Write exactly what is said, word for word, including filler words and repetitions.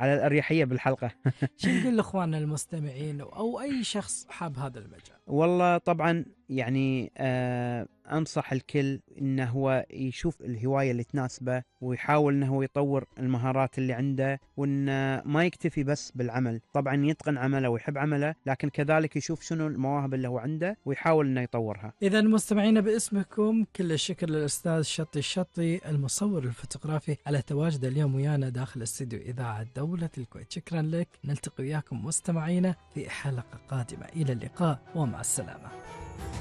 على الأريحية بالحلقة. شو نقول لاخواننا المستمعين او اي شخص حاب هذا المجال؟ والله طبعا يعني آه أنصح الكل إنه هو يشوف الهواية اللي تناسبه، ويحاول إنه هو يطور المهارات اللي عنده، وإنه ما يكتفي بس بالعمل. طبعا يتقن عمله ويحب عمله، لكن كذلك يشوف شنو المواهب اللي هو عنده ويحاول إنه يطورها. إذا مستمعينا باسمكم كل الشكر للأستاذ شطي الشطي المصور الفوتوغرافي على تواجده اليوم ويانا داخل استديو إذاعة دولة الكويت. شكرا لك، نلتقي وياكم مستمعينا في حلقة قادمة، إلى اللقاء ومع السلامة.